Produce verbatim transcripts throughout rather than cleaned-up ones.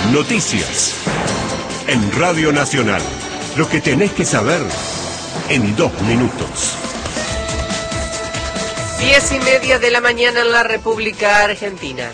Noticias. En Radio Nacional. Lo que tenés que saber en dos minutos. Diez y media de la mañana en la República Argentina.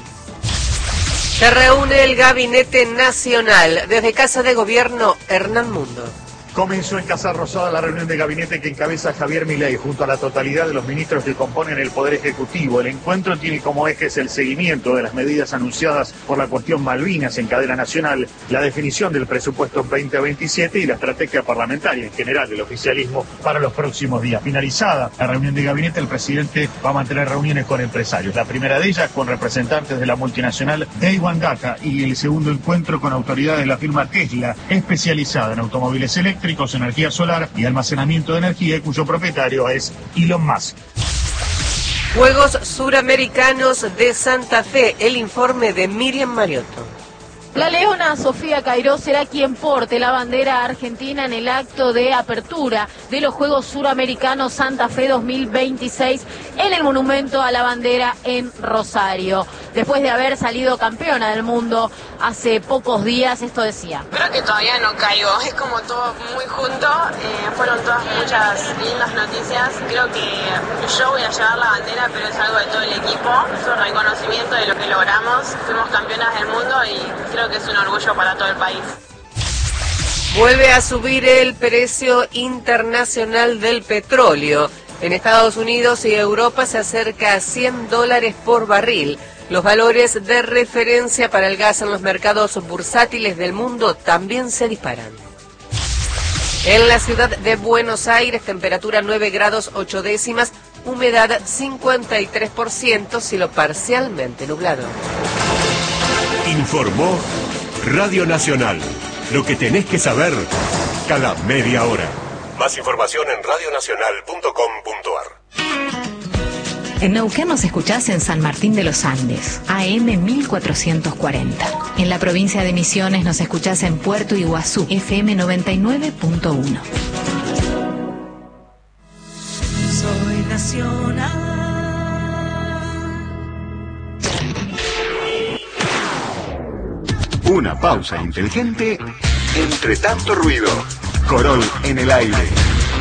Se reúne el Gabinete Nacional. Desde Casa de Gobierno, Hernán Mundo. Comenzó en Casa Rosada la reunión de gabinete que encabeza Javier Milei junto a la totalidad de los ministros que componen el Poder Ejecutivo. El encuentro tiene como ejes el seguimiento de las medidas anunciadas por la cuestión Malvinas en cadena nacional, la definición del presupuesto veinte veintisiete y la estrategia parlamentaria en general del oficialismo para los próximos días. Finalizada la reunión de gabinete, el presidente va a mantener reuniones con empresarios. La primera de ellas con representantes de la multinacional Daewoo Gata y el segundo encuentro con autoridades de la firma Tesla, especializada en automóviles eléctricos, energía solar y almacenamiento de energía, cuyo propietario es Elon Musk. Juegos Suramericanos de Santa Fe, el informe de Miriam Mariotto. La leona Sofía Cairó será quien porte la bandera argentina en el acto de apertura de los Juegos Suramericanos Santa Fe dos mil veintiséis en el Monumento a la Bandera en Rosario. Después de haber salido campeona del mundo hace pocos días, esto decía. Creo que todavía no caigo, es como todo muy junto, eh, fueron todas muchas lindas noticias. Creo que yo voy a llevar la bandera, pero es algo de todo el equipo, es un reconocimiento de lo que logramos, fuimos campeonas del mundo y creo que es un orgullo para todo el país. Vuelve a subir el precio internacional del petróleo. En Estados Unidos y Europa se acerca a cien dólares por barril. Los valores de referencia para el gas en los mercados bursátiles del mundo también se disparan. En la ciudad de Buenos Aires, temperatura nueve grados ocho décimas, humedad cincuenta y tres por ciento, cielo parcialmente nublado. Informó Radio Nacional. Lo que tenés que saber cada media hora. Más información en radio nacional punto com punto ar. En Neuquén nos escuchás en San Martín de los Andes, A M mil cuatrocientos cuarenta. En la provincia de Misiones nos escuchás en Puerto Iguazú, F M noventa y nueve punto uno. Soy nacional. Una pausa inteligente entre tanto ruido. Corol en el aire.